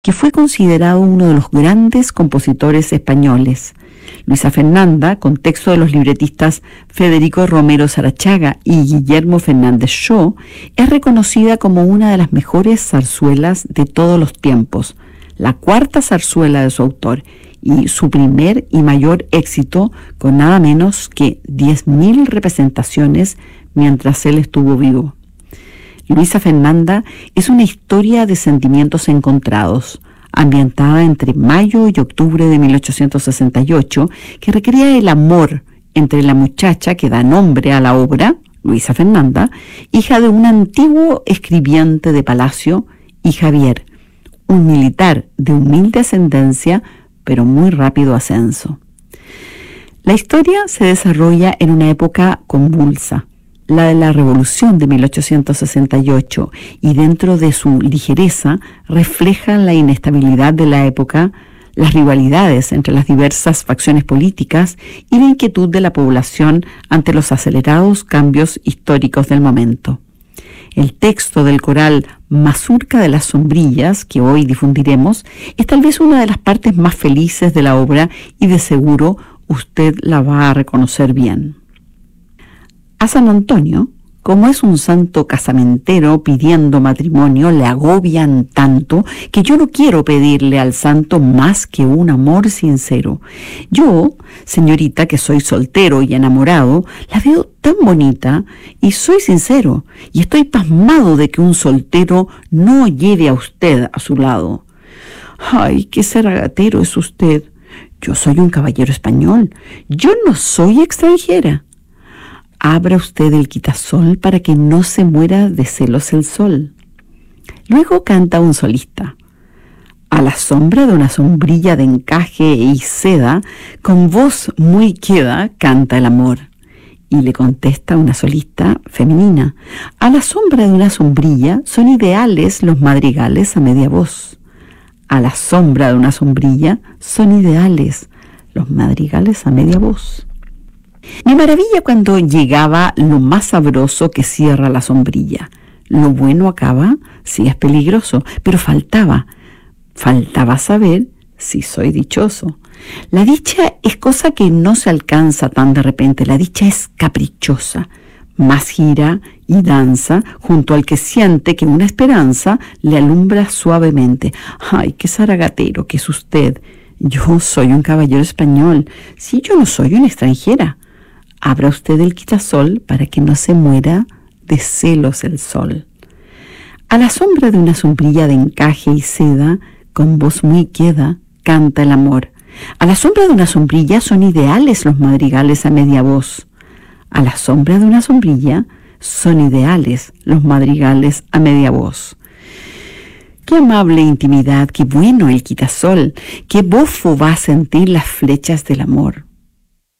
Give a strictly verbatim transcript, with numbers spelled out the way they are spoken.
que fue considerado uno de los grandes compositores españoles. Luisa Fernanda, con texto de los libretistas Federico Romero Sarachaga y Guillermo Fernández Shaw, es reconocida como una de las mejores zarzuelas de todos los tiempos, la cuarta zarzuela de su autor y su primer y mayor éxito, con nada menos que diez mil representaciones mientras él estuvo vivo. Luisa Fernanda es una historia de sentimientos encontrados, ambientada entre mayo y octubre de mil ochocientos sesenta y ocho, que recrea el amor entre la muchacha que da nombre a la obra, Luisa Fernanda, hija de un antiguo escribiente de palacio, y Javier, un militar de humilde ascendencia, pero muy rápido ascenso. La historia se desarrolla en una época convulsa, la de la Revolución de mil ochocientos sesenta y ocho, y dentro de su ligereza refleja la inestabilidad de la época, las rivalidades entre las diversas facciones políticas y la inquietud de la población ante los acelerados cambios históricos del momento. El texto del coral Mazurca de las sombrillas, que hoy difundiremos, es tal vez una de las partes más felices de la obra y de seguro usted la va a reconocer bien. A San Antonio, como es un santo casamentero pidiendo matrimonio, le agobian tanto que yo no quiero pedirle al santo más que un amor sincero. Yo, señorita, que soy soltero y enamorado, la veo tan bonita y soy sincero, y estoy pasmado de que un soltero no lleve a usted a su lado. Ay, qué zaragatero es usted. Yo soy un caballero español. Yo no soy extranjera. Abra usted el quitasol para que no se muera de celos el sol. Luego canta un solista. A la sombra de una sombrilla de encaje y seda, con voz muy queda, canta el amor. Y le contesta una solista femenina. A la sombra de una sombrilla son ideales los madrigales a media voz. A la sombra de una sombrilla son ideales los madrigales a media voz. Me maravilla cuando llegaba lo más sabroso que cierra la sombrilla. Lo bueno acaba si es peligroso, pero faltaba, faltaba saber si soy dichoso. La dicha es cosa que no se alcanza tan de repente, la dicha es caprichosa, más gira y danza junto al que siente que una esperanza le alumbra suavemente. ¡Ay, qué zaragatero que es usted! Yo soy un caballero español, si yo no soy una extranjera. Abra usted el quitasol para que no se muera de celos el sol. A la sombra de una sombrilla de encaje y seda, con voz muy queda, canta el amor. A la sombra de una sombrilla son ideales los madrigales a media voz. A la sombra de una sombrilla son ideales los madrigales a media voz. Qué amable intimidad, qué bueno el quitasol, qué bofo va a sentir las flechas del amor.